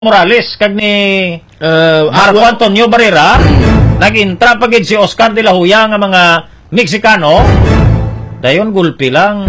Morales kag ni Marco Antonio Barrera nag-intra pagid si Oscar de la Hoya nga mga Meksikano dayon gulpi lang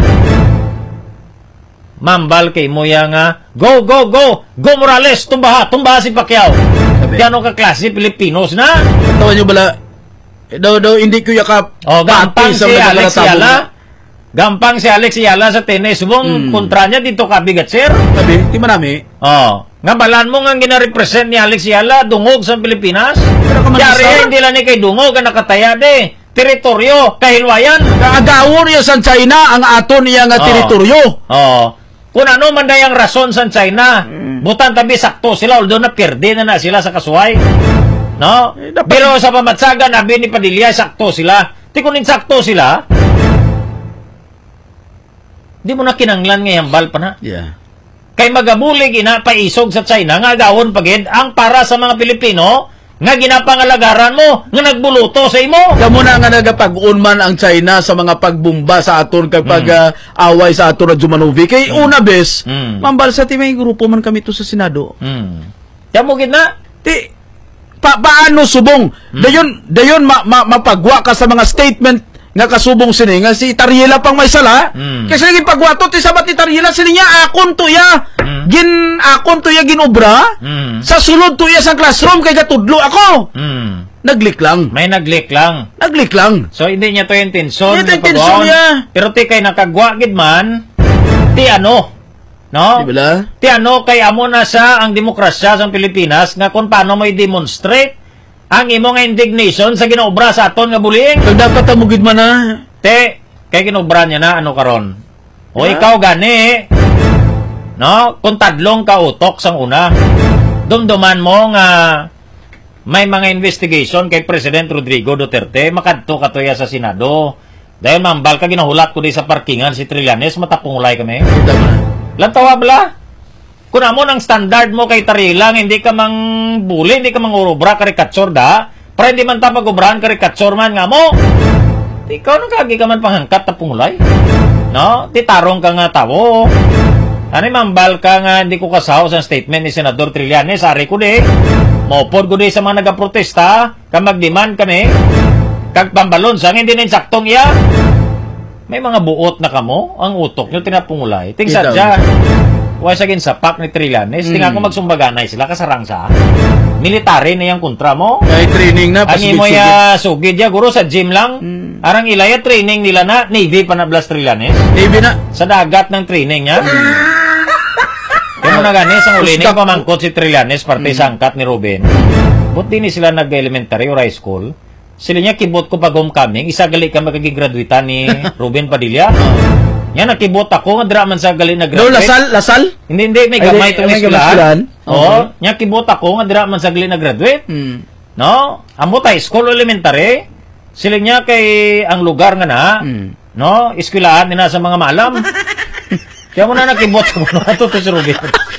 mambal kay moya nga go Morales tumbaha si Pacquiao kano ka klase Pilipinos na tawa nyo bala daw hindi ko yakap gampang si Alex Yala gampang si Alex Yala sa tennis mong kontra niya dito kabigat sir sabi di manami nga balan mo nga gina-represent ni Alex Yala dungog sa Pilipinas yari hindi lang ni kay dungog ang nakataya de teritoryo kahilwayan kaagawon niya sa China ang aton niya nga teritoryo kung ano man dayang rason sa China butan tabi sakto sila although na pierde na sila sa kasuway no pero sa pamatsagan abi ni Padilla sakto sila ti kunin sakto sila di mo na kinanglan ngayang bal pa na kay magabulig ina paisog sa China nga gawon pagid ang para sa mga Pilipino nga ginapangalagaran mo nga nagbuluto sa imo kamo na nga nagapag-unman ang China sa mga pagbumba sa aton kapag away sa aton na Jumanovi kay una bes mambal sa may grupo man kami to sa Senado kamo gid na ti paano subong dayon mapagwa ka sa mga statement nga kasubong sini nga si Tariela pang may sala kasi naging pagwato ti sabat ni Tariela sini niya akon to ya ginobra sa sulod to ya sa classroom kay gatudlo ako naglik lang so hindi niya to intention pero ti kay nakagwa gid man ti ano no ti ano kay amo na sa ang demokrasya sa Pilipinas nga kung paano mo i-demonstrate ang imong indignation sa ginaobra sa aton nga buling. So dapat amugid man na. Kay ginobra niya na ano karon. O ikaw gani. No, kung tadlong ka utok sang una. Dumduman mo nga may mga investigation kay President Rodrigo Duterte makadto katuya sa Senado. Dahil mambal ka ginahulat ko di sa parkingan si Trillanes matapungulay kami. Lantawa bala. Kung amo ng standard mo kay Tarilang, hindi ka mang bully, hindi ka mang urubra, karikatsor da, para hindi man tapag-ubrahan, karikatsor man nga mo. Ikaw nang kagi ka man panghangkat na pungulay. No? Titarong ka nga tawo. Ano mambal ka nga hindi ko kasaw sa statement ni Senador Trillanes, ari ko di. Maupod ko di sa mga nagaprotesta, kamagdiman kami, kag pambalon sang hindi na insaktong iya. May mga buot na kamo, ang utok nyo tinapungulay. Tingsa dyan. Huwag sa ginsapak ni Trillanes. Tingnan ko magsumbaganay sila kasarang sa military na yung kontra mo. Ay, training na. Ang imo ya sugid ya, guro sa gym lang. Arang ilaya training nila na Navy pa na Blas Trillanes. Navy na. Sa dagat ng training niya. Kaya mo na gani, sa ulining pamangkot si Trillanes, parte sa angkat ni Ruben. Buti ni sila nag-elementary or high school. Sila niya kibot ko pag homecoming. Isa gali ka magagigraduitan ni Ruben Padilla. Yan, nakibot ako, nga dira man sa gali nag-graduate. Lasal? Hindi, may gamay itong eskwelahan. Oo, yan, kibot ako, nga dira man sa gali nag-graduate. No? Amo tayo, school elementary, sila niya kay ang lugar nga na, no? Eskwelahan nila sa mga malam. Kaya mo na nakibot sa mga ito si Ruben.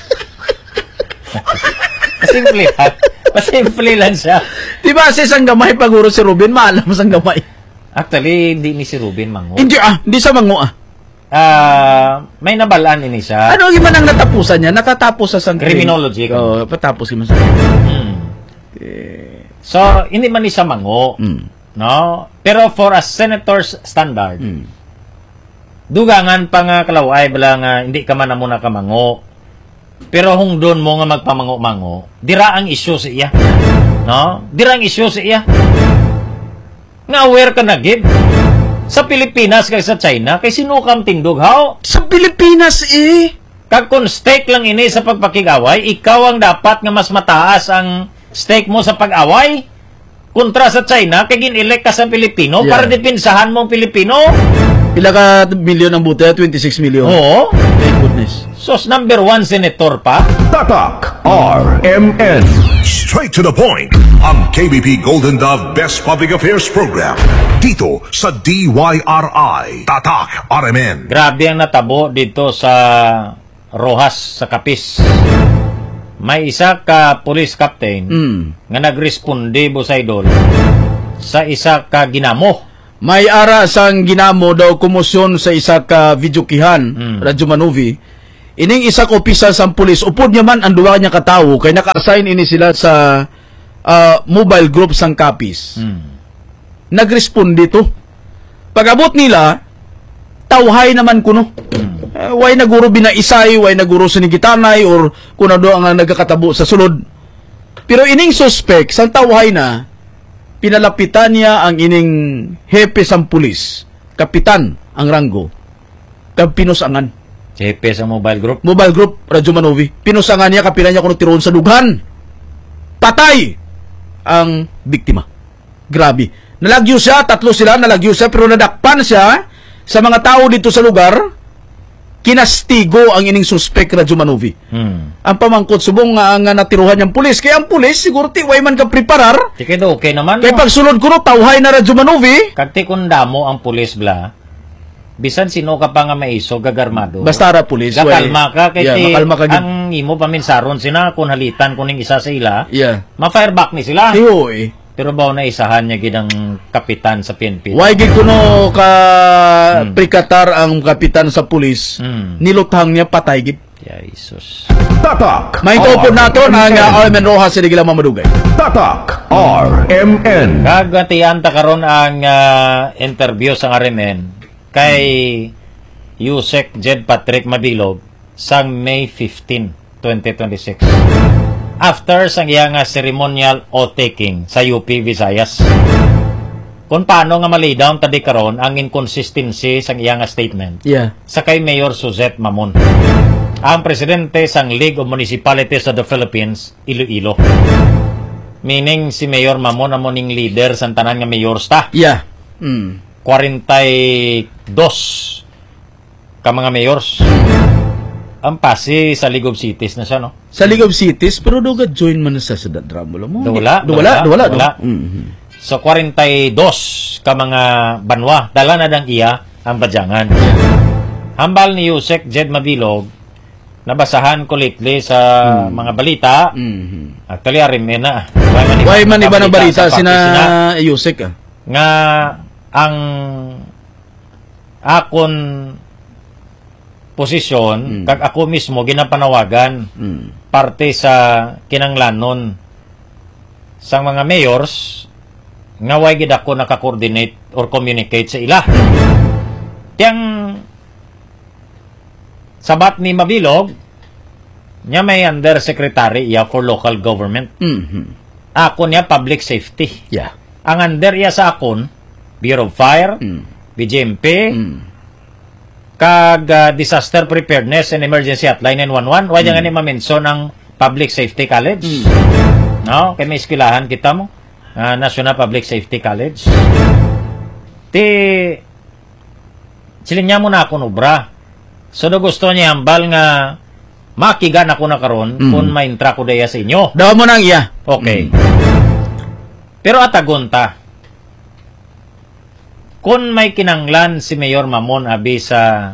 Pasimple lang siya. Di ba sa isang gamay paguro si Ruben, maalam sa gamay? Actually, hindi ni si Ruben mango. Hindi sa mango may nabalaan ini siya. Ano man ang natapusan niya? Natatapos sa criminology. Patapos man sa So, hindi man ni siya mango. No? Pero for a senator's standard, dugangan pa nga kalaway bala nga hindi ka man na muna kamango. Pero kung doon mo nga magpamango-mango, dira ang issue sa iya. No? Dira ang issue sa iya. Nga aware ka na gid. Sa Pilipinas kay sa China, kay sinukam tindog, how? Sa Pilipinas Kag kung stake lang ini sa pagpakig-away, ikaw ang dapat nga mas mataas ang stake mo sa pag-away. Kontra sa China, kay gin-elect ka sa Pilipino, para dipinsahan mo ang Pilipino. Pila ka milyon ang buta? 26 milyon. Oo. Thank goodness. Sos number 1 senator pa. Tatak RMN. Straight to the point. Ang KBP Golden Dove Best Public Affairs Program. Dito sa DYRI. Tatak RMN. Grabe ang natabo dito sa Rojas, sa Capiz. May isa ka police captain nga nagresponde Bosaydol sa isa ka ginamo. May ara sang ginamo daw kumusyon sa isa ka videokihan, Radyo Manovi, Ining isa ka opisyal sa pulis, upod niya man ang duwa niya katawo, kay naka-assign ini sila sa mobile group sang Kapis. Nag-respond dito. Pag-abot nila, tawhay naman kuno. Way naguro binaisay, way naguro sinigitanay, or kung ano ang nagkakatabo sa sulod. Pero ining suspect, sang tawhay na, pinalapitan niya ang ining hepe sang pulis, kapitan ang ranggo, kag pinusangan. Hepe sa mobile group? Mobile group, Radyo Manovi. Pinusangan niya, kapilan niya kuno tiroon sa dughan. Patay ang biktima. Grabe. Nalagyo siya, 3 sila, nalagyo siya, pero nadakpan siya sa mga tao dito sa lugar. Kinastigo ang ining suspect Radyo Manovi. Ang pamangkot subong nga ang natiruhan niyang pulis. Kaya ang pulis, siguro way man ka preparar. Tikid okay naman. Kaya pagsulod ko no, tawhay na Radyo Manovi. Kagti kung damo ang pulis bla, bisan sino ka pa nga maiso, gagarmado. Basta ra pulis. Gakalma ka, kaya makalma ka ang imo paminsaron sina, kung halitan kuning isa sa ila, ma-fireback ni sila. Tiyo Pero ba na isahan niya gidang kapitan sa PNP? Why gid kuno ka prikatar ang kapitan sa pulis? Niluthang niya patay gid. Jesus. Tatak May tuupod nato ang Armen Rojas sa Digila Mamadugay. Tatak RMN. Kagatian ta karon ang interview sa RMN kay Yusek Jed Patrick Mabilog sang May 15, 2026. After sang iyang ceremonial oath-taking sa UP Visayas. Kung paano nga malidaw tadi karon ang inconsistency sang iyang statement sa kay Mayor Suzette Mamon, ang presidente sang League of Municipalities of the Philippines, Iloilo. Meaning si Mayor Mamon amo ning leader sa tanan nga mayors ta. 42 ka mga mayors. Ang Pasig sa League of Cities na siya, no? Sa League of Cities, pero doon join man sa drama mo. Wala. So, 42 ka mga banwa. Dala na dang iya ang badyangan. Hambal ni Yusek Jed Mabilog, nabasahan ko lately sa mga balita. Actually, arim na. Why man iba na balita sina Yusek, nga ang akon posisyon, kag ako mismo ginapanawagan parte sa kinanglanon sa mga mayors nga way gid ako naka-coordinate or communicate sa ila. Tiyang sabat ni Mabilog niya may undersecretary iya for local government. Ako niya public safety. Ang under iya sa akon Bureau of Fire, BGMP, kag Disaster Preparedness and Emergency Hotline 911. Why nga ni ma-mention ang Public Safety College? No? Kaya may iskilahan kita mo. National Public Safety College. Siling niya muna ako nubra. So, do gusto niya hambal nga makigan ako na karon kung ma-intra ko daya sa inyo. Daw mo nang iya. Okay. Pero atagonta. Kung may kinanglan si Mayor Mamon abi sa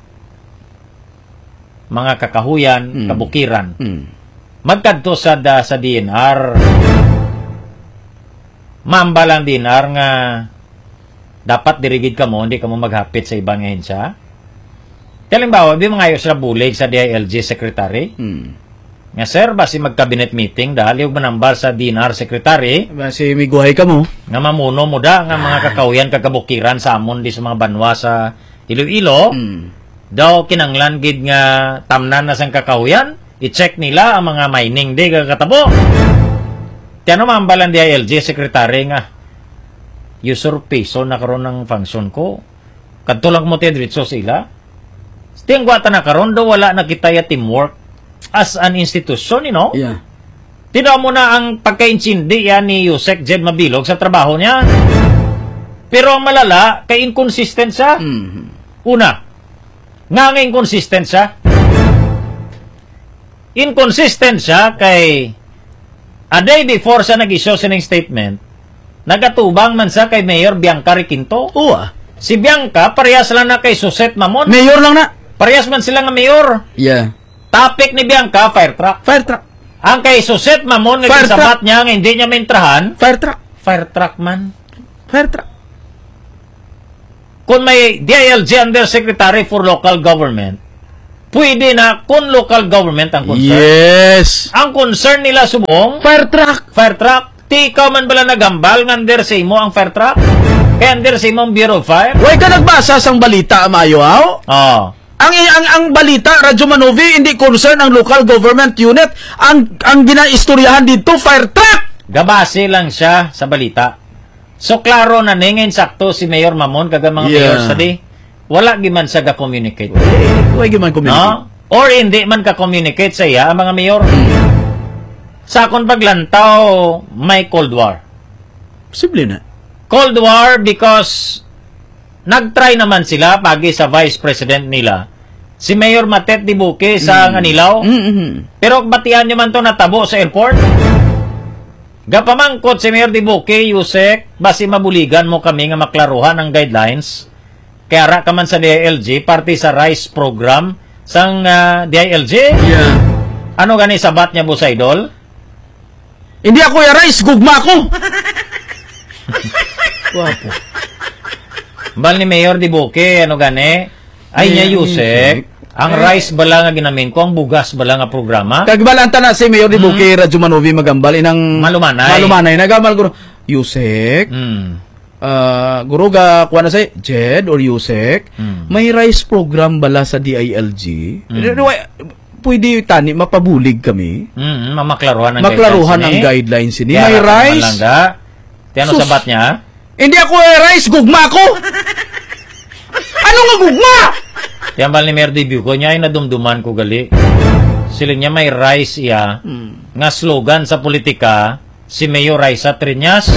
mga kakahuyan, kabukiran, magkadto sa DNR, maambalang DNR nga dapat dirigid ka mo, hindi ka mo maghapit sa ibang ahensya. Halimbawa, di mga ayos na bulig sa DILG Secretary, nga sir, basi mag-cabinet meeting dahil yung manambal sa DNR Secretary. Basi miguhay ka mo. Nga mamuno mo da, nga mga kakahuyan, kakabukiran sa amon di sa mga banwa sa Iloilo. Daw kinanglan gid nga tamnan na sang kakahuyan, i-check nila ang mga mining di kakatabo. Tiyan naman balang DILG Secretary nga, usurpation na karon ng function ko. Kadtulang mo tiyan diretso sila. Tiyang gwata na karon, daw wala nakita ya teamwork as an institution, you know? Tinaw mo na ang pagka-insindi yan ni Yusek Jed Mabilog sa trabaho niya. Pero ang malala, kay inconsistent siya. Una, nga inconsistent siya. Inconsistent siya kay a day before siya nag-issue sining statement, nagatubang man siya kay Mayor Bianca Requinto. Si Bianca, parehas lang na kay Suzette Mamon. Mayor lang na. Parehas man sila nga mayor. Topic ni Bianca, fire truck. Ang kay Suzette Mamon, nagsasabat niya, hindi niya maintrahan. Fire truck man. Kung may DILG Undersecretary for Local Government, pwede na kung local government ang concern. Yes. Ang concern nila subong, Fire truck. fire truck. Ti ikaw man bala nagambal nga under sa imo ang fire truck? Kaya under sa imo ang Bureau of Fire? Huwag ka nagbasa sang balita, Mayo, aw? Oo. Ang balita, Radyo Manovi, hindi concern ang local government unit. Ang ginaistoryahan dito, fire truck! Gabase lang siya sa balita. So, klaro na ngayon sakto si Mayor Mamon, kaga mga mayor sa di, wala giman sa ga-communicate. Huwag man communicate. No? Or hindi man ka-communicate sa iya, ang mga mayor. Sa akong paglantaw, may Cold War. Posible na. Cold War because nag-try naman sila pagi sa vice president nila. Si Mayor Matet Dibuque sa Anilaw. Pero batian nyo man to natabo sa airport. Gapamangkot si Mayor Dibuque, Yusek, basi mabuligan mo kami nga maklaruhan ang guidelines. Kaya ra ka man sa DILG, parte sa RICE program sang DILG. Yeah. Ano gani sabat niya, Boss Idol? Hindi ako rice, gugma ako. Wapo. Bal ni Mayor Dibuque, ano gani? Ay niya, Yusek, ang rice bala nga ginamin ko, ang bugas bala nga programa. Kagbalanta na si Mayor Dibuque, Radyo Manovi magambal, inang malumanay. Nagamal ko, Yusek, guro ga, kuha na say, Jed or Yusek, may rice program bala sa DILG. Pwede tani, mapabulig kami. Maklaruhan ang guidelines ini. May rice. Tiano sabat niya? Hindi ako rice, gugma ako. Ano nga gugma? Tiyambal ni Mayor Dibuque niya ay nadumduman ko gali. Sila niya may rice iya. Nga slogan sa politika, si Mayor Raisa Triñas,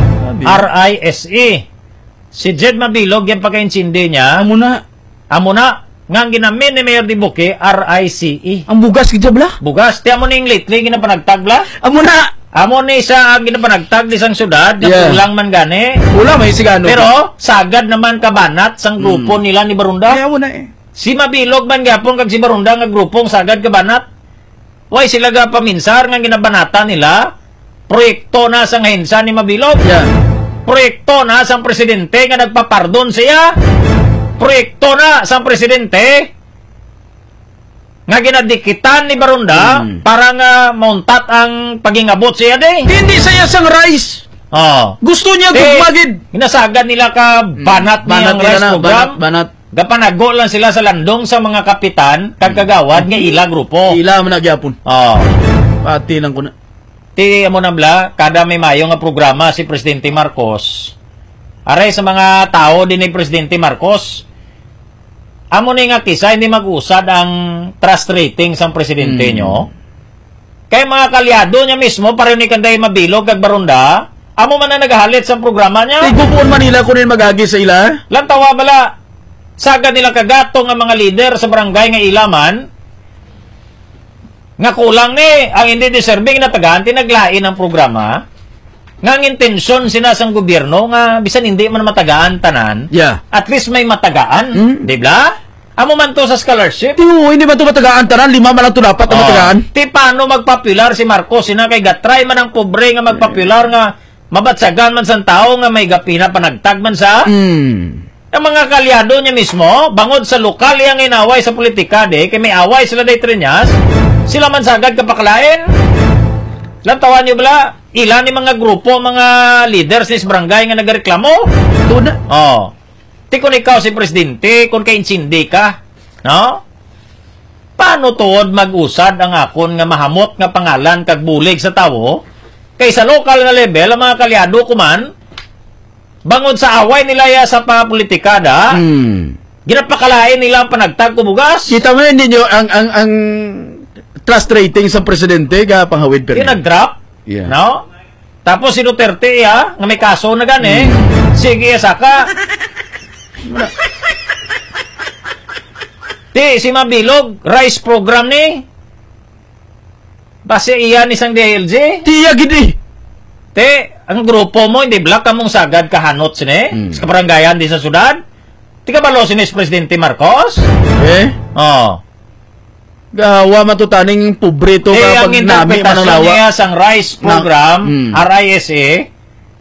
R-I-S-E. Si Jed Mabilog, yan pagka-insindi niya. Amo na. Nga ginamin ni Mayor Dibuque, R-I-C-E. Ang bugas kijabla? Bugas. Tiyan mo ning lately, ginapanagtagla? Amo ni sa ginapanagtag di sang syudad, ulang man gani. Ulang may sigano. Pero, sagad naman kabanat sang grupo nila ni Barunda. Kaya mo na Si Mabilog man gapon kag si Barunda nga grupong sagad kabanat. Way sila ga paminsar nga ginabanata nila. Proyekto na sang hensa ni Mabilog. Proyekto na sang presidente nga nagpapardon siya. Proyekto na sang presidente nga ginadikitan ni Barunda para nga mauntat ang pagingabot siya de. Hindi saya sang rice. Gusto niya gugmagid. Ginasagad nila ka banat niyang rice program. Banat. Gapanago lang sila sa landong sa mga kapitan kagkagawad nga ila grupo. Ila man nagyapon. Pati lang ko na. Ti amo na bla, kada may mayo nga programa si Presidente Marcos. Aray sa mga tao din ni Presidente Marcos. Amo ni nga kisa hindi mag-usad ang trust rating sa presidente nyo. Kaya mga kalyado niya mismo, pareho ni Kanday Mabilog kag Barunda, amo man na nagahalit sa programa niya. Tigupuan Manila kunin magagi sa ila. Lantawa bala, sagad nila kagato nga mga leader sa barangay nga ilaman, nga kulang ni, ang hindi deserving na tagaan, tinaglain ang programa, nga ang intensyon sinasang gobyerno, nga bisan hindi man matagaan tanan, at least may matagaan, di ba? Amo man to sa scholarship. Hindi man to matagaan tanan, 5 man lang to dapat na matagaan. Ti paano magpopular si Marcos, sina kay gatry man ang pobre nga magpopular nga, mabatsagan man sa tao nga may gapina panagtag man sa... Ang mga kalyado niya mismo, bangod sa lokal yang inaway sa politika, kay may away sila day Triñas, sila man sagad kapaklain. Lantawan niyo bala, ilan ni mga grupo, mga leaders ni barangay nga nagreklamo? Tuna. Ti kung ikaw si presidente, kung kainsindi ka, no? Paano tuod mag-usad ang akon nga mahamot nga pangalan kag bulig sa tawo? Kay sa lokal nga level, ang mga kalyado kuman, bangod sa away nila ya sa politikada, ginapakalain nila ang panagtag kubugas. Kita mo hindi nyo ang trust rating sa presidente ka panghawid pero. Yung nag-drop, no? Tapos si Duterte nga may kaso na gani, sige saka. Si Mabilog, rice program ni. Base iyan isang DLG. Tiya gidi. Ang grupo mo, hindi black kamong sagad kahanot sini, sa kabarangayan di sa syudad. Tika balo sinis Presidente Marcos? Gawa matutaning pobre to ang interpretasyon niya sang rice program, RISA,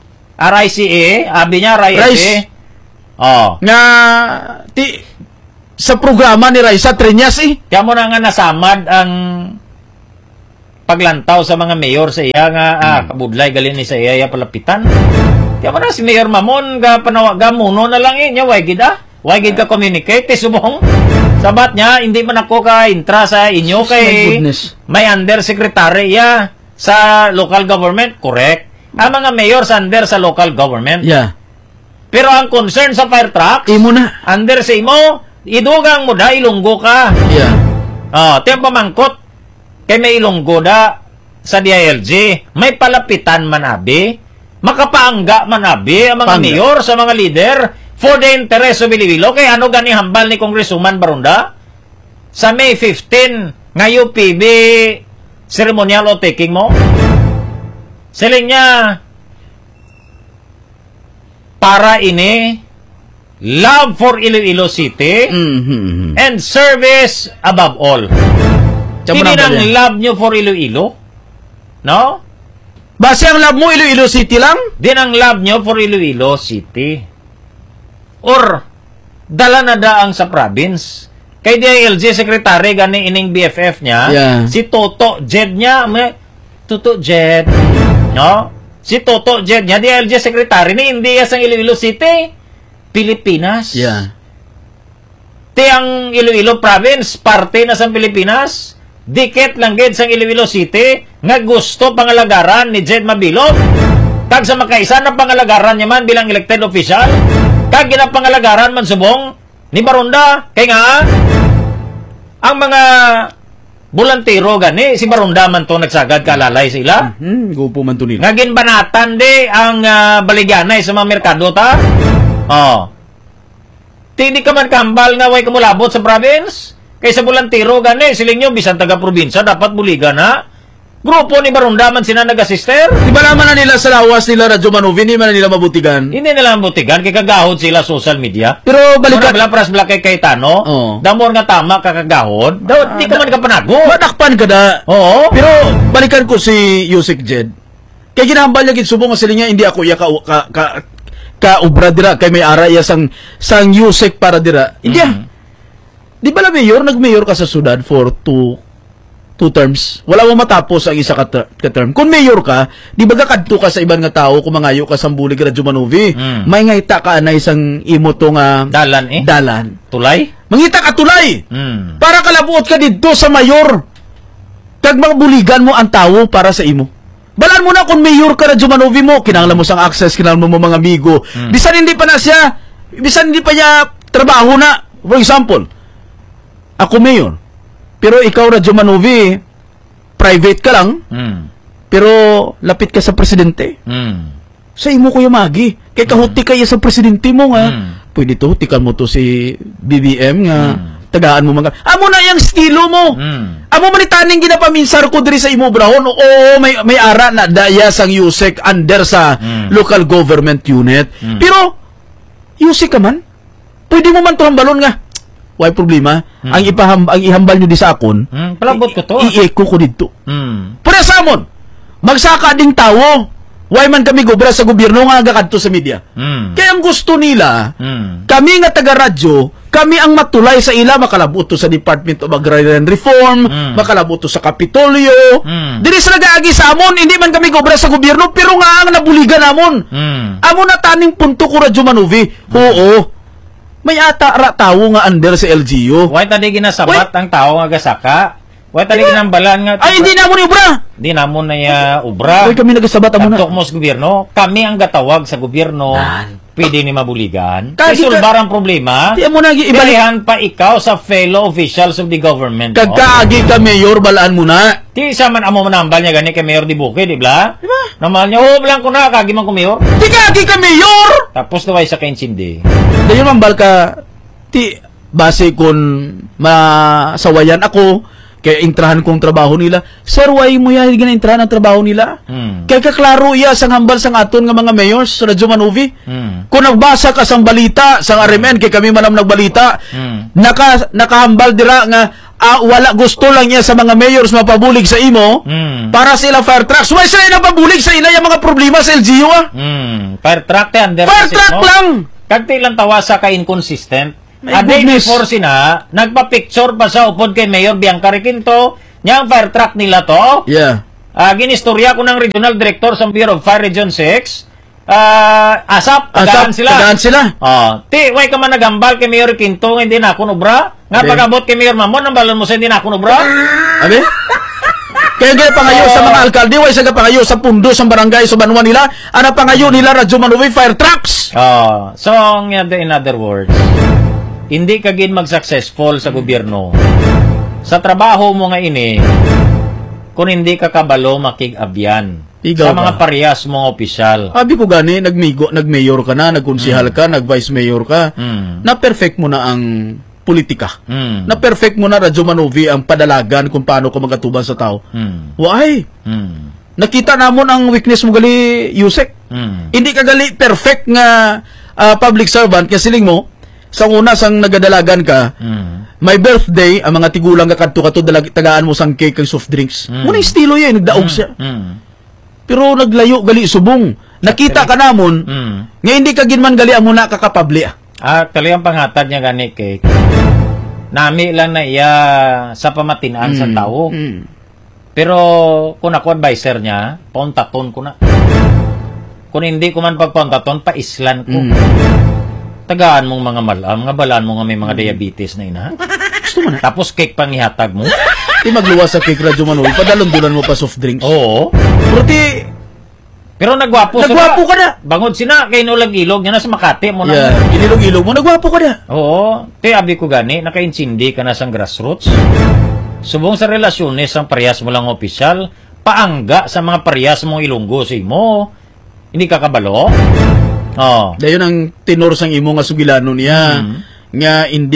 abi niya RISA. Nga, sa programa ni Raisa Triñas Kaya mo na nga nasamad ang paglantaw sa mga mayor sa iya nga kabudlay galin ni sa iya palapitan. Kaya mo na si Mayor Mamon ga panawaga muno na lang niya why gid ka communicate subong. Sabat niya hindi man ako ka intra sa inyo kay may undersecretary sa local government, correct? Ang mga mayor sa under sa local government. Yeah. Pero ang concern sa fire trucks, imo na. Under sa imo, idugang mo da, ilunggo ka. Yeah. Tiyan pamangkot, kay may ilunggo da sa DILG, may palapitan manabi, makapaangga manabi ang mga mayor sa mga leader for the interest of Iloilo. Kaya ano gani hambal ni Congresswoman Barunda? Sa May 15, nga UPB ceremonial o taking mo? Siling niya, para ini love for Iloilo City and service above all. Hindi nang love nyo for Iloilo? No? Base ang love mo Iloilo City lang? Din ang love nyo for Iloilo City. Or, dala na daang sa province. Kay DILG Secretary, gani ining BFF niya, si Toto Jed niya, Toto Jed, no? Si Toto Jed niya, DILG Secretary ni India sa Iloilo City, Pilipinas. Yeah. Tiyang Iloilo Province, parte na sa Pilipinas, dikit lang gid sa Iloilo City, nga gusto pangalagaran ni Jed Mabilog. Kag sa makaisa na pangalagaran niya man bilang elected official, kag ginapangalagaran man subong ni Barunda, kay nga ang mga bulantero gani si Barunda man to nagsagad kalalay sila. Gupo man to nila. Nga ginbanatan di ang baligyanay sa mga merkado ta. Hindi ka man kambal nga way kumulabot sa province. Kay sa bulantero gani siling nyo bisan taga probinsya dapat buligan ha. Grupo ni Barunda man sina nag-assister. Di ba naman na nila sa lawas nila Radyo Manuvi, hindi man na nila mabutigan? Hindi nila mabutigan, kay kagahod sila social media. Pero balikan... Muna pras kay Cayetano, damor nga tama kakagahod, di ka man ka panago. Madakpan ka na. Oo. Pero balikan ko si Yusek Jed. Kay ginahambal niya subong nga sila niya, hindi ako iya ka-ubra dira, kay may ara iya sang Yusek para dira. Hindi Di ba la mayor, nag-mayor ka sa syudad for two terms. Wala mo matapos ang isa ka-term. Kung mayor ka, di ba kadto ka sa ibang nga tao kung mangayo ka sa bulig Radyo Manuvi, may ngayta ka na isang imo to nga dalan. Tulay? Mangita ka tulay. Para kalabuot ka dito sa mayor. Kag mga buligan mo ang tao para sa imo. Balan mo na kung mayor ka Radyo Manuvi mo, kinahanglan mo sang access, kinahanglan mo mga amigo. Bisan hindi pa niya trabaho na. For example, ako mayor. Pero ikaw, Radyo Manuvi, private ka lang, pero lapit ka sa presidente. Sa imo ko yung magi. Kaya kahuti kayo sa presidente mo nga. Pwede to, hutikan mo to si BBM nga. Tagaan mo mga... Amo na yung estilo mo. Amo manitaning ginapaminsar ko diri sa imo brahon. Oo, may ara na daya sang Yusek under sa local government unit. Pero, Yusek ka man. Pwede mo man to hambalon nga. Why problema? Ang ihambal nyo di sa akon, palabot ko to. I-echo ko dito. Pero sa amon, magsaka ding tawo. Why man kami gobra sa gobyerno nga agakadto sa media. Kaya ang gusto nila, kami nga taga-radyo, kami ang matulay sa ila, makalabot to sa Department of Agrarian Reform, makalabot to sa Kapitolyo. Dili sa nag-aagi sa amon, hindi man kami gobra sa gobyerno, pero nga ang nabuligan amon. Amon na taning punto ko Radyo Manuvi. Oo. May ata tawo nga under sa LGU. Why tadi ginasabat ang tao nga gasaka? Why tadi ginambalan nga? Ay, hindi na mo ni ubra! Hindi na mo na ubra. Why kami nagasabat mo na? Taktok mo sa gobyerno. Kami ang gatawag sa gobyerno. Pwede ni mabuligan. Isulbar ang problema. Di mo na ibalihan pa ikaw sa fellow officials of the government. Kagkaagi ka, Mayor, balaan mo na. Di isa man amo manambal niya gani kay Mayor di Buke, di ba? Namal niya, blang ko na, kagi man ko Mayor. Di kagi ka, Mayor! Tapos naway sa kainsindi. Dahil mambal ka, base kung masawayan ako, kaya intrahan kong trabaho nila. Sir, why mo yan gina-intrahan ang trabaho nila? Kaya kaklaro iya sang hambal sang aton nga mga mayors sa Radyo Manuvi. Kung nagbasa ka sang balita sang RMN, kaya kami manam nagbalita, nakahambal dira nga wala gusto lang niya sa mga mayors mapabulig sa imo para sila fire trucks. Why sila napabulig sa ila yung mga problema sa LGU? Fire truck Fire truck lang! Kagti lang tawa sa ka-inconsistent. A day before sina, nagpa-picture pa sa upod kay Mayor Bianca Requinto, niyang fire truck nila to. Yeah. Ginistorya ko ng Regional Director sa Bureau of Fire Region 6. Asap, tagaan sila. Tagaan sila. Way ka man nagambal kay Mayor Requinto, hindi na ako nubra. Nga pag-abot kay Mayor Mamon, ang balon mo sa hindi na ako nubra. Abi? Kaya gaya pangayo sa mga alkalde, way sa pangayo sa pundo, sa barangay, sa banwa nila, ana pangayo nila, Radyo Manuvi, fire trucks. So, in other words, hindi ka gin mag-successful sa gobyerno. Sa trabaho mo nga ini, kung hindi ka kabalo, makig-abyan. Sa mga parehas mong opisyal. Abi ko gani, nag-mayor ka na, nag-konsihal ka, nag-vice mayor ka, na-perfect mo na ang politika. Na-perfect mo na, Radyo Manuvi, ang padalagan kung paano ka magatuban sa tao. Why? Nakita namon ang weakness mo gali, Yusek. Hindi ka gali perfect nga public servant, kasi siling mo, sa una sang nagadalagan ka, may birthday, ang mga tigulang ka kadto tagaan mo sang cake kag soft drinks. Muna estilo yan, nagdaog siya. Pero naglayo gali subong. Nakita ka namon, nga hindi ka ginman gali amo na kakapabli. Talagang pangatag niya gani cake. Nami lang na iya sa pamatinaan sa tao. Pero kung ako advisor niya, pauntaton ko na. Kung hindi ko man pagpauntaton, paislan ko. Tagaan mong mga malam, nga balaan mo nga may mga diabetes na ina. Gusto mo na. Tapos cake pang ihatag mo. Di magluwas sa cake, Radyo Manuvi, padalon-dulan mo pa soft drinks. Oo. Pero nagwapo ka na. Bangod sina, kay Inulag-ilog, yan na sa Makati mo na. Yeah, Inilog-ilog mo, nagwapo ka na. Oo. Abi ko gani, naka-insindi ka na sa grassroots. Subong sa relasyones ang parehas mo lang opisyal, paangga sa mga parehas mong ilunggo sa imo. Hindi ka kabalo? Dayon ang tenor sang imo nga sugilano niya. Nga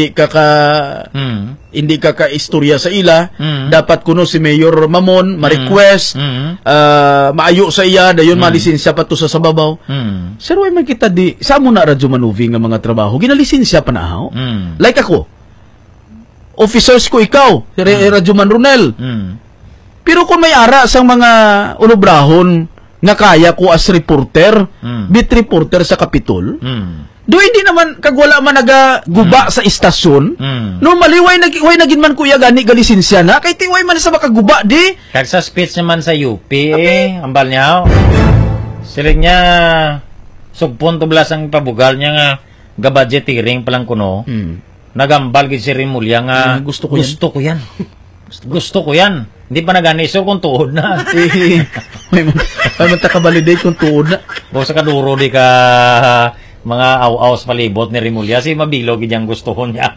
hindi ka istorya sa ila, dapat kuno si Mayor Mamon ma-request, maayo sa iya, dayon malisensya pa to sa sababaw. Sir, way man kita di sa mo na Radyo Manuvi nga mga trabaho, ginalisensya pa na ako. Like ako, officers ko ikaw, Radyo Manronel. Pero kung may ara sang mga ulobrahon nga kaya ko as reporter, beat reporter sa Kapitol, do hindi naman kagwala man nagaguba sa istasyon. Normally way nagin man kuya gani galisensya na kay tiway man sa makaguba di. Kag sa speech naman sa UP ambal niya. Siling niya sugpon to blas ang pabugal niya nga ga-budgeteering pa lang kuno. Nagambal gid si Rimulya nga gusto ko yan. Gusto ko yan. Hindi pa naganiso kung tuod na. May man takabalidate kung tuod na. Sa kaduro di ka mga aw-aw sa palibot ni Rimulya, si Mabilog yung gustuhon niya.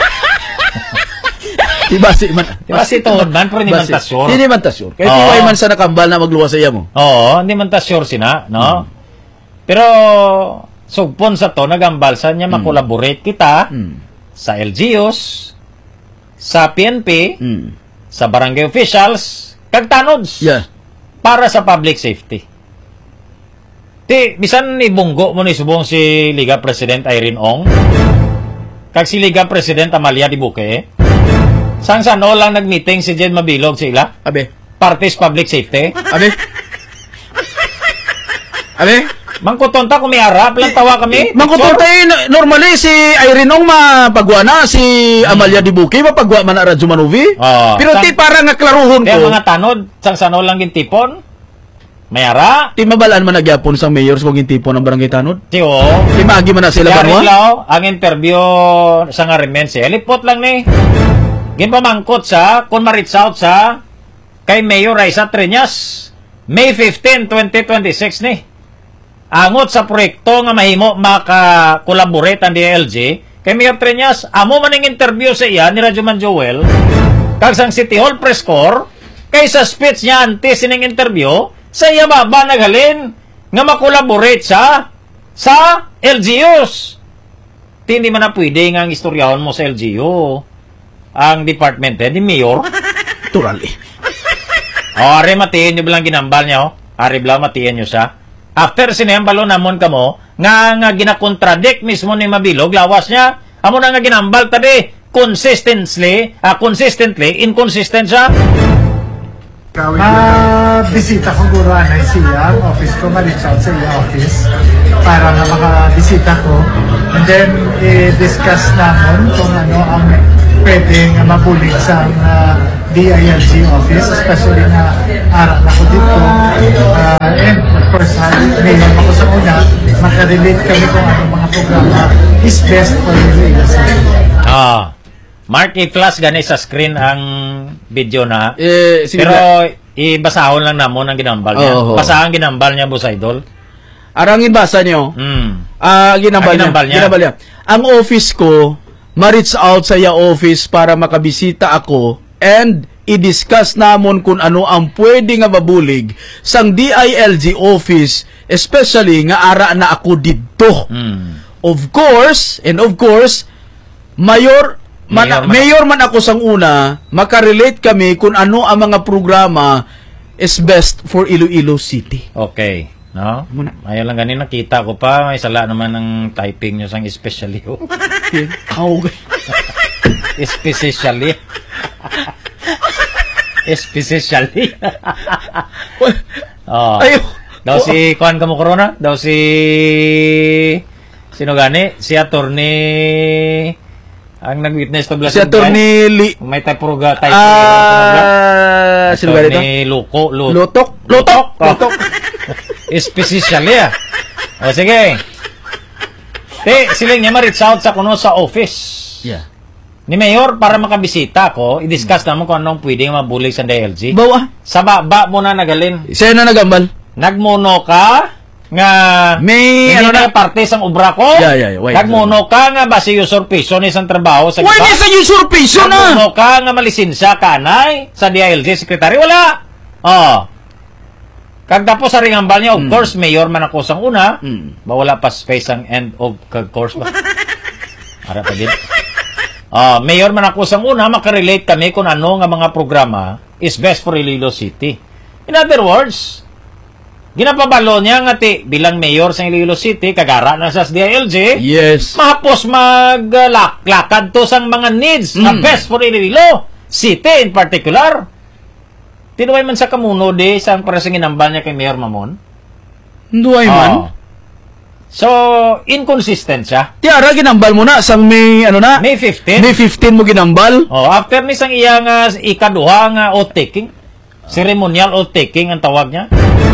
Diba si tuhod man, pero hindi man tasyur. Hindi man tasyur. Kaya tiway man sa nakambal na magluwas sa iya mo. Oo, hindi man tasyur sina, no? Pero, sugpon sa to, nagambalsan niya makolaborate kita sa LGUs, sa PNP, sa barangay officials, kag tanods. Para sa public safety. Bisan ibunggo mo ni subong si Liga President Irene Ong, kag si Liga President Amalia Dibuque, sang-sano lang nag-meeting si Jed Mabilog sa ila? Parties Public Safety? Mangkutonta kung may harap, lang tawa kami. Mangkutonta normally si Irene Ong mapagwa na, si Amalia Dibuque mapagwa man na Radyo Manuvi. Pero parang naklaruhon ko. Kaya mga tanod, sang-sano lang gintipon? Mayara? Mabalaan man nagyapon sa mayor sa kong tipon ng barangay tanod? Magi man na sila banwa? Ang interview sa nga remen siya, lipot lang ni. Ginpamangkot sa, kung ma-reach out sa kay Mayor Raisa Triñas, May 15, 2026 ni. Angot sa proyekto nga mahimo maka-collaborate ang DLG, kay Mayor Triñas, amo maning interview sa iya ni Radyo Man Joel, kag sang City Hall Press Corps, kay sa speech niya antes sining interview, sa iya ba naghalin nga makolaborate sa LGUs. Hindi man na pwede nga ang istoryahon mo sa LGU ang department ni Mayor. Turali. Ari matiin nyo bilang ginambal niya. Ari bilang matiin nyo siya. After sinembalo namon kamo nga ginakontradict mismo ni Mabilog, lawas niya. Amo na nga ginambal tabi consistently, inconsistent siya. Bisita ko guro anay siya, ang office ko, ma-reach out sa iya office para na makabisita ko. And then, i-discuss namin kung ano ang pwedeng mabulig sa DILG office, especially na aral ako dito. And of course, ngayon ako sa una, makarelate kami kung ano mga programa is best for the City. Mark, i-flash gani sa screen ang video na. Pero ibasahon lang namon ang ginambal niya. Basahan ginambal niya, Boss Idol. Arangin basa niyo. Ginambal niya. Ang office ko, ma-reach out sa iya office para makabisita ako and i-discuss namon kung ano ang pwede nga mabulig sang DILG office, especially nga ara na ako dito. Of course, Mayor man ako sang una, makarelate kami kung ano ang mga programa is best for Iloilo City. Okay. No? Ayaw lang ganin, nakita ko pa. May sala naman ng typing nyo sang especially. Especially. Especially. Daw si Kuan Kamo Corona? Daw si... Sino gani? Si attorney... Ang nag-witness to si attorney may typing sino gani ito? Lutok. Especially O sige. Siling niya ma-reach out sa kuno sa office. Ni Mayor para makabisita ko, i-discuss naman kung anong pwedeng mabulig sa DILG. Sa baba mo na nagalin. Siya na nagambal. Nagmuno ka nga may ano na parte sang obra ko. Nagmuno ka nga ba si usurpation isang trabaho sa giba? Wala sa usurpation na. Nagmuno ka nga malisensya kanay sa DILG secretary wala. Kag tapos sa ringambal niya, of course, Mayor man ako sang una, ba wala pa space ang end of kag course ba? Ara pa din. Mayor man ako sang una, makarelate kami kung ano nga mga programa is best for Iloilo City. In other words, ginapabalo niya nga bilang mayor sa Iloilo City, kagara na sa DILG, mahapos maglakad to sang mga needs na best for Iloilo City in particular. Tinuway man sa kamuno di sang para sa ginambal niya kay Mayor Mamon? Duway man? So, inconsistent siya. Tiara, ginambal mo na sang May 15? May 15 mo ginambal? After ni sang iya nga ikaduha nga oath-taking, ceremonial oath-taking ang tawag niya.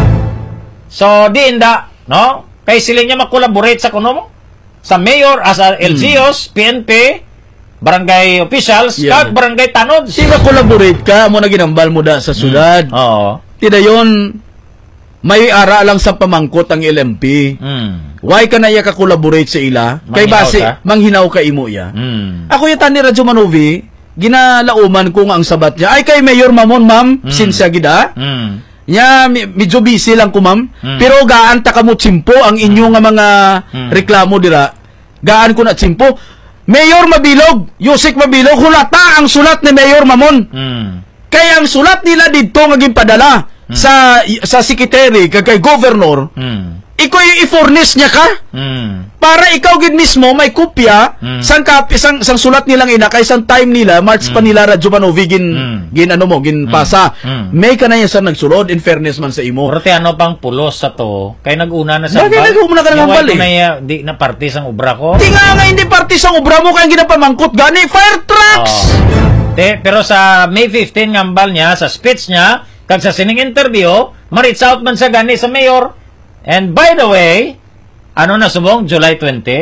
So, di inda, no? Kay sila niya makolaborate sa kuno mo? Sa mayor, as a LGOs, PNP, barangay officials, kag barangay tanods. Di ka collaborate ka, mo na ginambal mo da sa syudad. Tida yon may ara lang sa pamangkot ang LMP. Why ka na iya ka collaborate sa ila? Kay base, manghinaw ka imo iya. Ako yung tani Radyo Manovi, ginalauman ko nga ang sabat niya. Ay kay Mayor Mamon, ma'am, sinsya gida. Medyo busy lang ko, ma'am. Pero gaan ta kamo tsimpo ang inyo nga mga reklamo dira. Gaan ko na tsimpo. Mayor Mabilog, Yusik Mabilog, hulata ang sulat ni Mayor Mamon. Kaya ang sulat nila dito nga ginpadala sa secretary kay governor. Ikaw yung i-furnish niya ka? Para ikaw gid mismo may kopya sang sulat nilang ina kay sang time nila March pa nila Radyo Manovi gin pasa. May ka na yan sa nagsulod in fairness man sa imo. Pero ano pang pulos sa to? Kay nag-una na sa bal. Nag-una ka ng bal di na party sang obra ko. Di nga hindi party sang obra mo kaya ginapamangkot gani fire trucks. Pero sa May 15 ngambal niya sa speech niya kag sa sining interview, ma-reach out man sa gani sa mayor. And by the way, ano na subong? July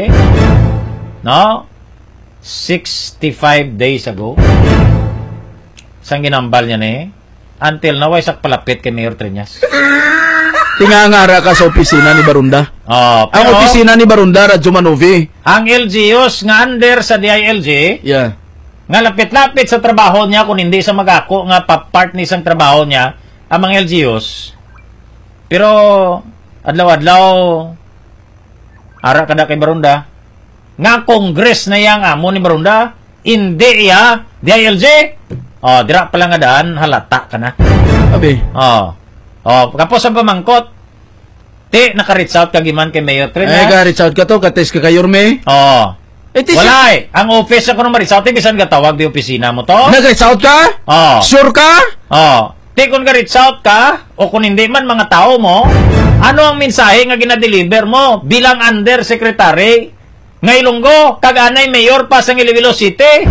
20? No? 65 days ago. Sang ginambal niya until now, ay sak palapit kay Mayor Triñas. Tingangara ka sa opisina ni Barunda. Ang opisina ni Barunda, Radyo Manovi. Ang LGUs nga under sa DILG, nga lapit-lapit sa trabaho niya, kung hindi sa magako, nga pa-part ni isang trabaho niya, ang mga LGUs. Pero, adlaw-adlaw ara kada kay Barunda nga Congress na yang amo ni Barunda hindi iya DILG dira pala nga daan halata ka na kapos ang pamangkot naka-reach out kagiman kay Mayor Trinas reach out ka to kates ka kay Yorme wala ang office ako nung ma-reach out bisan ka tawag di opisina mo to nag-reach out ka? Sure ka? Di kung ka-reach out ka, o kung hindi man mga tao mo, ano ang mensahe nga ginadeliver mo bilang undersecretary nga Ilonggo, kaganay mayor pa sa Iloilo City?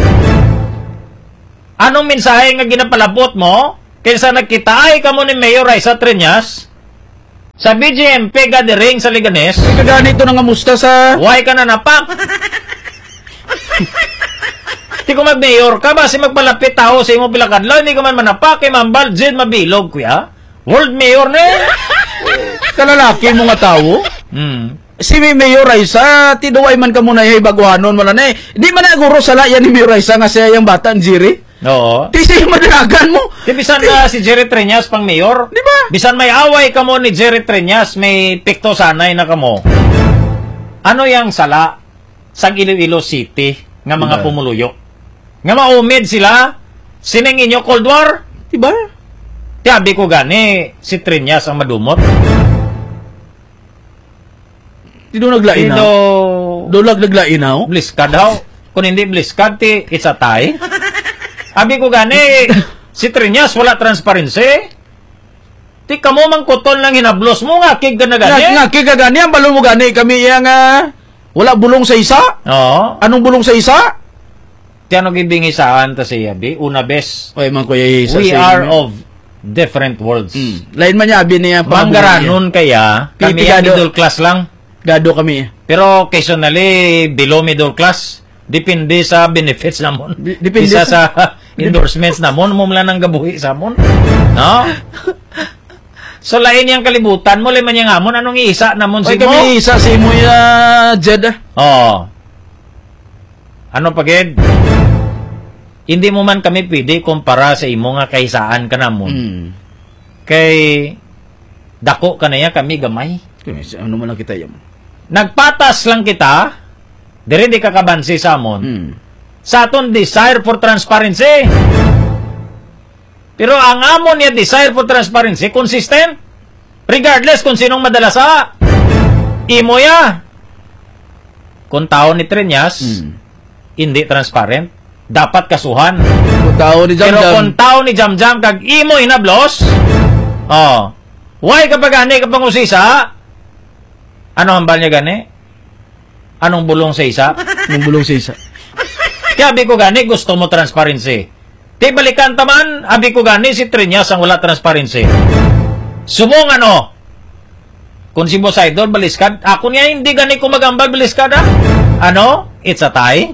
Anong mensahe nga ginapalabot mo kaysa nagkitaay ka mo ni Mayor Raisa Triñas sa BGMP gathering sa Liganes? Kaganito na nga musta sa... Why ka na napak? Di ko mag-mayor ka, basi magpalapit tao sa imo pilakadlaw, hindi ko man manapak, kay Mambal, Jed, mabilog, kuya. World mayor na eh. Kalalaki mo nga tao? Si Mayor Raisa, tiduway man ka muna yung baguhanon mo na eh. Di man naguro sa layan ni Mayor Raisa nga siya yung bata ang Jiri. Oo. Di siya yung madalagan mo. Di bisan na si Jerry Triñas pang mayor? Di ba? Bisan may away ka mo ni Jerry Triñas, may pikto sanay na ka mo. Ano yang sala sa Iloilo City nga mga pumuluyo? Nga maumid sila? Sining inyo Cold War? Di ba? Tiyabi ko gani, si Triñas ang madumot. Di doon naglainaw? Doon naglainaw? Bliskad daw. Kung hindi bliskad, it's a tie. Abi ko gani, si Triñas wala transparency. Ti kamo mang kuton lang hinablos mo nga, kig na gani. Nga, kig gani, ang balon mo gani, kami yang wala bulong sa isa? Oo. Anong bulong sa isa? Ti ano gibingisaan ta si Abi? Una bes. Oy, man kuya isa. We are of different worlds. Lain man niya, Abi niya. Manggaranon kaya, kami yung middle class lang. Gado kami. Pero occasionally, below middle class. Depende sa benefits namon. Depende Isa sa endorsements namon, mumula ng gabuhi sa amon. No? So, lain yung kalibutan mo, liman yung amon, anong iisa namon si mo? Kami isa si mo Jed. Oo. Ano pagid? Hindi mo man kami pwede kumpara sa imo nga kaisaan ka namon. Kay dako ka na yan, kami gamay. Ano man lang kita yan? Nagpatas lang kita, dire di kakabansi sa amon. Sa aton desire for transparency. Pero ang amon niya desire for transparency, consistent. Regardless kung sinong madala sa imo ya. Kung tao ni Triñas, hindi transparent, dapat kasuhan. Pero kung tao ni Jamjam kag imo hinablos, why kapag gani kapag usisa? Ano hambal niya gani? Anong bulong sa isa? Anong bulong sa isa? Kaya abi ko gani, gusto mo transparency. Di balikan taman, abi ko gani, si Triñas ang wala transparency. Sumong ano? Kung si Boss Idol, baliskad. Ako niya hindi gani ko magambal, baliskad ha? Ano? It's a tie?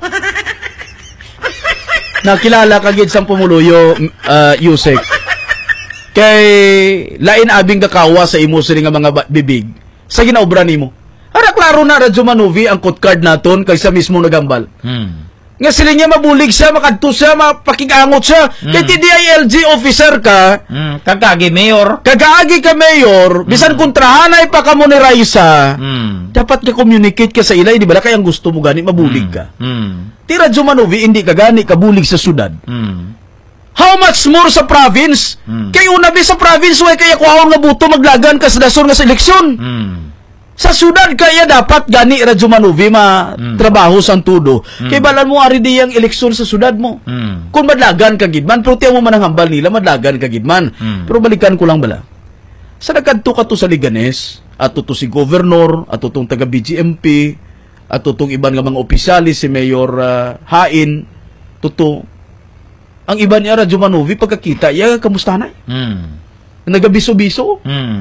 Nakilala kagid sang pumuluyo, Yusek. Kay lain abing kakawa sa imo sini nga mga bibig. Sa ginaobra nimo. Ara klaro na radyo manuvi ang code card naton kay sa mismo nagambal. Nga sila niya mabulig siya, makadto siya, mapakigangot siya. Kay TDILG officer ka, kagagi mayor. Kagagi ka mayor, bisan kontrahanay pa ka mo ni Raisa. Dapat ka communicate ka sa ilay, di ba? Kaya ang gusto mo gani mabulig ka. Ti radyo manuvi hindi ka gani kabulig sa syudad. How much more sa province? Kay una ba sa province, way kaya kuhaon nga buto maglagan ka sa dason nga sa eleksyon. Sa syudad kaya dapat gani radyo manuvi trabaho sang tudo. Kay balan mo ari diyang eleksyon sa syudad mo. Kung madlagan ka gidman, pero tiyaw mo man ang hambal nila, madlagan ka gidman. Pero balikan ko lang bala. Sa nagkadto ka to sa Liganes, ato to si Governor, ato tong taga BGMP, ato tong iban nga mga opisyalis, si Mayor Hain, tuto. Ang iba niya, radyo manuvi, pagkakita, kamusta na? Nagabiso-biso?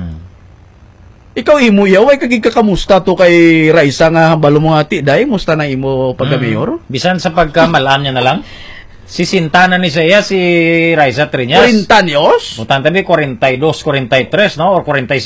Ikaw, imo way kagigkakamusta to kay Raisa nga hambalo mo ati, dahi, musta na imo pagka-mayor? Bisan sa pagkamalaan niya na lang, si Sintana ni siya, si Raisa Triñas. 40 años? Butan tabi, 42, 43, no? Or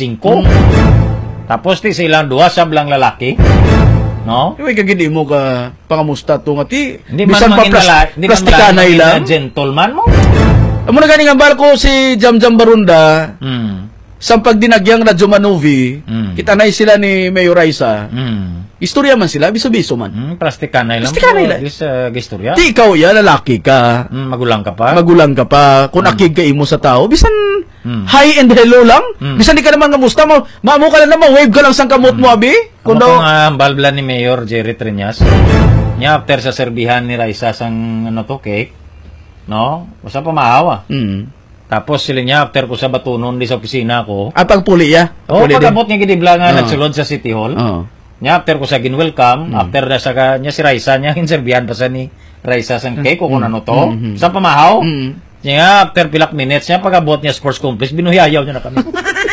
45. Tapos, ti silang duha, siya blang lalaki. No? Iway kagindi mo ka pangamusta to nga ti. Hindi man plastikanay lang. Gentleman mo. Amo na ganing ambal ko si Jamjam Barunda. Sa pagdinagyang radyo manuvi, kita na sila ni Mayor Raisa. Istorya man sila, biso-biso man. Plastikanay lang. Plastikanay lang. Istorya. Ti ikaw lalaki ka. Magulang ka pa. Magulang ka pa. Kung akig ka imo sa tao, bisan hi and hello lang. Bisan di ka naman ngamusta mo. Maamo ka lang naman, wave ka lang sang kamot mo, abi. Kung balbla ni Mayor Jerry Triñas, niya after sa serbihan ni Raisa sang cake, no? Basta pa maawa. Tapos sila niya, after ko sa batunon di sa opisina ko. Pagpuli ya? Oo, pagabot niya gidibla nga nagsulod sa City Hall. Niya, after ko sa gin-welcome, after na sa niya si Raisa, niya inserbihan pa sa ni Raisa sang cake, kung ano to. Sa pamahaw. Niya, after pilak minutes, niya, pagabot niya sports complex, binuhiyayaw niya na kami.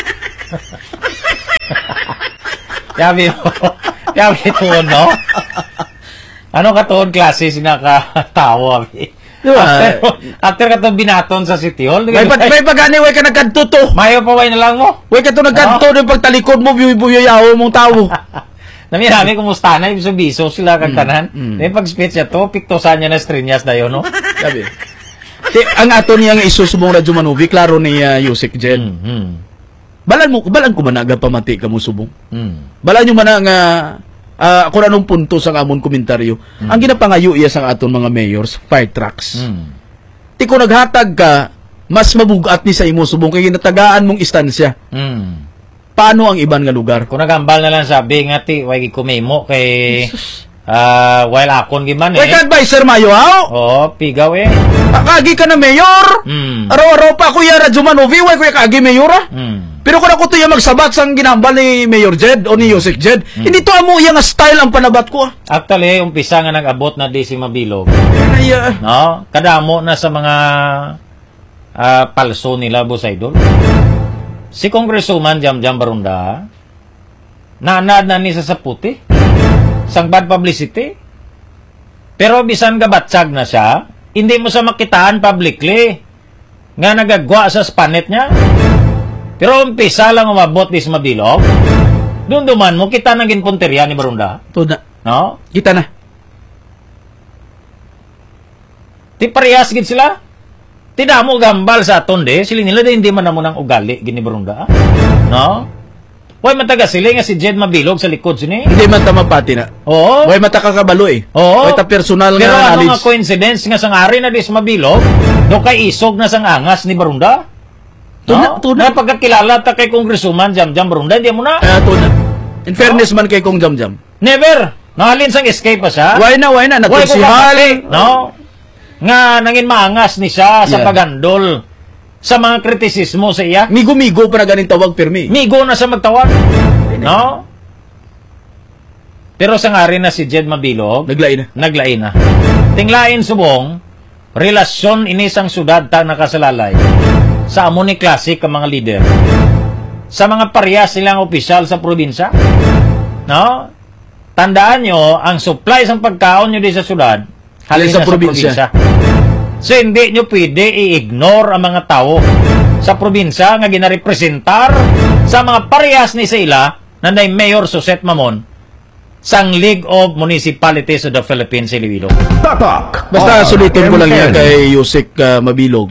Yabi ito, no? Ano ka to, klase, sinakatawa, After ka to binaton sa City Hall. May pagani, way ka nagkanto. Mayo pa, way na lang mo. Way ka to nagkanto, yung pagtalikod mo, buyoyaw mong tao. Namirami, kumusta na, ibiso sila kagtanan. May pag-speech niya to, piktosan niya na strinyas na yun, no? Sabi. Ang ato niya nga isusubong Radyo Manovi, klaro ni Yusek Jed. Balan ko man aga pamati ka mo subong. Balan nyo man nga kung anong punto sa amon komentaryo. Ang ginapangayo iya sa aton mga mayors, fire trucks. Ti kung naghatag ka, mas mabugat ni sa imo subong kay ginatagaan mong istansya. Paano ang iban nga lugar? Kung nagambal na lang sabi nga ti, way kumemo kay while akon giman Way ka advisor mayo, ha? Oo, pigaw Kagi ka na mayor. Araw-araw pa kuya Radyo Manovi, way kuya kagi mayor, ha? Pero kung ako tuya magsabat sang ginambal ni Mayor Jed o ni Yusek Jed, hindi to amo yung style ang panabat ko. Actually, umpisa nga nag-abot na di si Mabilog. No? Kadamo na sa mga palso nila, Boss Idol. Si Congresswoman Jamjam Barunda, nanad na ni sa puti. Sang bad publicity. Pero bisan gabatsag na siya, hindi mo sa makitaan publicly nga nagagwa sa spanet niya. Pero umpisa lang umabot di sa Mabilog. Doon duman mo, kita naging punteriya ni Barunda. Tuna. No? Kita na. Ti parehas gid sila. Tidak mo gambal sa aton de, sila nila hindi man namo nang ugali gini Barunda. No? Way mataga sila nga si Jed Mabilog sa likod sini. Hindi man ta mapati na. Oo. Way mata kakabalo Oo. Way ta personal nga knowledge. Pero ano nga coincidence nga sang ari na di sa Mabilog, do kay isog na sang angas ni Barunda. Tuna. Na pagkakilala ta kay Congresswoman Jamjam Barunda, hindi mo na. Tuna. In fairness man kay Kong Jamjam. Never. Nahalin sang escape pa siya. Why na. Nagsihali. No? Nga nangin maangas ni siya sa pagandol sa mga kritisismo sa iya. Migo-migo pa na ganing tawag permi. Migo na sa magtawag. No? Pero sa ngari na si Jed Mabilog, naglain na. Tinglain subong, relasyon inisang syudad ta nakasalalay. Sa amo ni Classic ang mga leader. Sa mga parehas silang opisyal sa probinsya. No? Tandaan nyo, ang supply ng pagkaon nyo di sa syudad, halin sa probinsya. So, hindi nyo pwede i-ignore ang mga tao sa probinsya nga ginarepresentar sa mga parehas ni sila na nay Mayor Suset Mamon sang League of Municipalities of the Philippines, Iloilo. Basta sulitin ko lang yan kay Yusek Mabilog.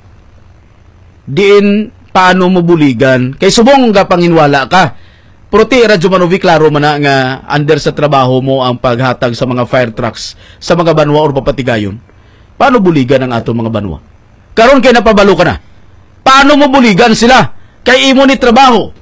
Diin, paano mo buligan? Kay subong nga panginwala ka. Pero ti, Radyo Manovi, klaro man na nga under sa trabaho mo ang paghatag sa mga fire trucks sa mga banwa o papatigayon. Paano buligan ang ato mga banwa? Karon kay napabalo ka na. Paano mo buligan sila? Kay imo ni trabaho.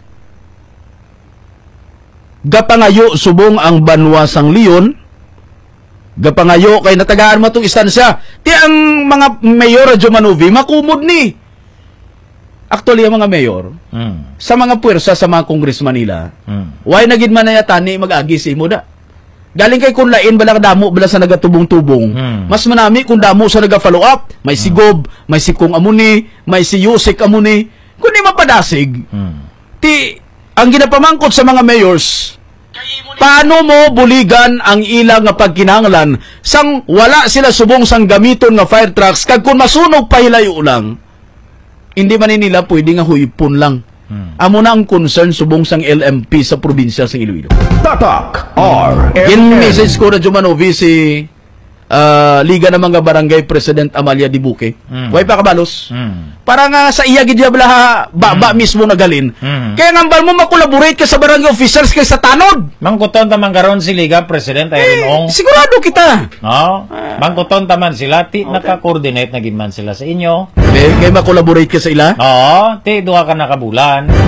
Gapangayo subong ang banwa sang Leon. Gapangayo kay natagaan mo itong istansya. Ti ang mga mayor Radyo Manovi, makumod ni. Actually, ang mga mayor, sa mga puwersa, sa mga congressman nila, why nagid man na yatani mag-agi si imo da? Galing kay kung lain balang damo bala sa nagatubong-tubong. Mas manami kung damo sa naga-follow up. May si Gob, may si Kung Amuni, may si Yusek Amuni. Kung di mapadasig, ti, ang ginapamangkot sa mga mayors, paano mo buligan ang ilang nga pagkinahanglan sang wala sila subong sang gamiton nga fire trucks kag kung masunog pa hilayo lang? Hindi man nila pwede nga huypon lang. Amo na ang concern subong sang LMP sa probinsya sa Iloilo. Tatak RMN. In-message ko na Jumanovi si Liga ng mga Barangay President Amalia Dibuque. Way pa kabalos. Para nga sa iya gid bala baba mismo nagalin. Kaya ngambal mo makolaborate ka sa barangay officials kay sa tanod. Mangkuton taman karon si Liga President Iron Ong. Sigurado kita. No? Mangkuton taman sila ti naka-coordinate na giman sila sa inyo. Kaya makolaborate ka sa ila? Oo, ti duha ka nakabulan.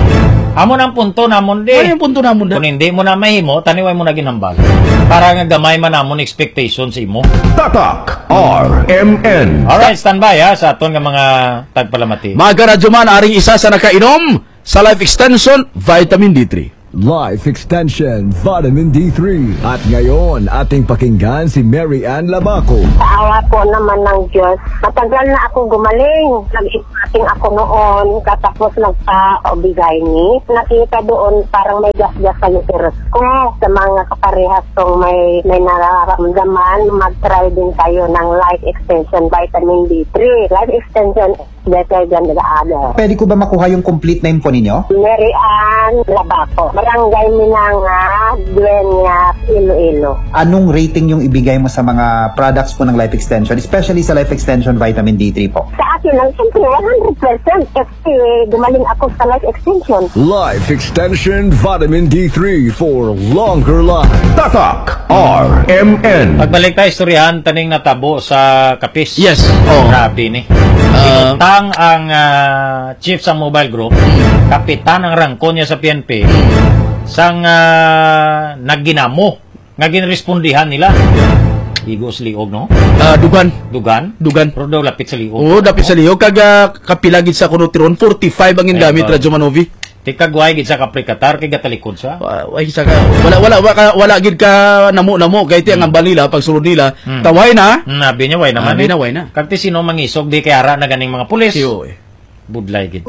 Amo ng punto namon di. Ano yung punto namon da? Kung hindi mo na mahimo, taniway mo na ginambal. Para nga gamay man namon expectations imo. Tatak RMN. Alright, standby ha sa aton nga mga tagpalamati. Mga karadyo man, aring isa sa nakainom sa Life Extension Vitamin D3. Life Extension Vitamin D3. At ngayon, ating pakinggan si Mary Ann Labaco. Sa awa po naman ng Diyos, matagal na ako gumaling. Nag-ipating ako noon, katapos nagpa-obigay ni. Nakita doon parang may gas-gas sa uterus ko. Sa mga kaparehas kong may nararamdaman, mag-try din tayo ng Life Extension Vitamin D3. Life Extension is better than the other. Pwede ko ba makuha yung complete name po ninyo? Mary Ann Labaco. Barangay Minanga, Dueña, Iloilo. Anong rating yung ibigay mo sa mga products po ng Life Extension, especially sa Life Extension Vitamin D3 po? Sa akin lang, siyempre, 100% kasi gumaling ako sa Life Extension. Life Extension Vitamin D3 for longer life. Tatak RMN. Pagbalik tayo istoryahan, taning natabo sa Kapis. Yes. Oh. Grabe ni. Tang ang chief sa mobile group, kapitan ang rangko niya sa PNP, sang nagginamo, nga ginrespondihan nila. Igos liog, no? Dugan. Dugan? Pero daw lapit sa liog. Oo, lapit sa liog. Kaga kapilagid sa kunotiron, 45 ang gamit, Radyo Manovi. Tikagway gid sa kaprikatar kay gatalikod sa. Wala gid ka namo kay ti ang balila pag sulod nila. Taway na. Nabi niya way naman. Way na. Kagti sino mangisog di kay ara na ganing mga pulis. Siyo Budlay gid.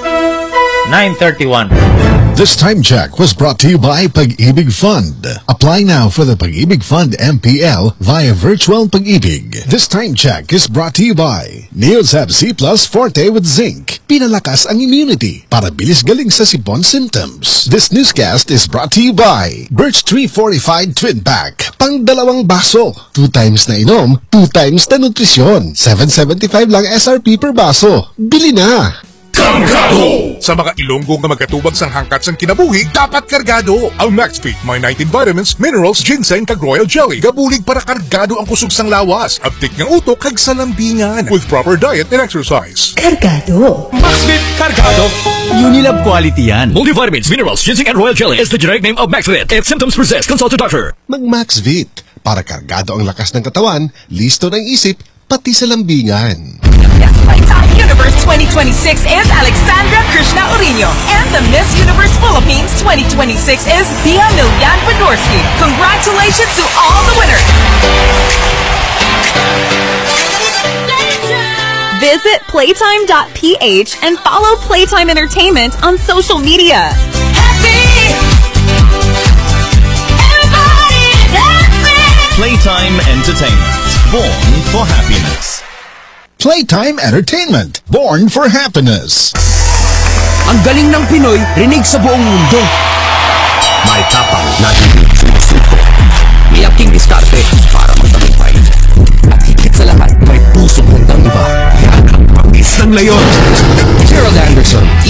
9:31. This time check was brought to you by Pag-ibig Fund. Apply now for the Pag-ibig Fund MPL via Virtual Pag-ibig. This time check is brought to you by Neosab C Plus Forte with Zinc. Pinalakas ang immunity para bilis galing sa sipon symptoms. This newscast is brought to you by Birch Tree Fortified Twin Pack. Pang dalawang baso. 2 times na inom, 2 times na nutrisyon. 7.75 lang SRP per baso. Bili na! Kargado! Sa mga Ilonggo nga magkatubag sang hangkat sang kinabuhi, dapat kargado! Ang Max Fit may 19 vitamins, minerals, ginseng kag royal jelly. Gabulig para kargado ang kusog sang lawas. Abtik ng utok kag salambingan. With proper diet and exercise. Kargado! Max Fit Kargado! Unilab quality yan. Multivitamins, minerals, ginseng and royal jelly is the generic name of Max Fit. If symptoms persist, consult a doctor. Mag-Max Vit. Para kargado ang lakas ng katawan, listo ng isip, pati sa lambingan. Yes, Playtime Universe 2026 is Alexandra Krishna Orino. And the Miss Universe Philippines 2026 is Bia Milyan Podorski. Congratulations to all the winners! Visit playtime.ph and follow Playtime Entertainment on social media. Playtime Entertainment. Born for happiness. Playtime Entertainment. Born for happiness. Ang galing ng Pinoy, rinig sa buong mundo. May tapang na hindi sumusuko. May aking diskarte para magtagumpay. At higit sa lahat, may pusong hanggang iba. Yan ang pangis ng layon. Gerald Anderson.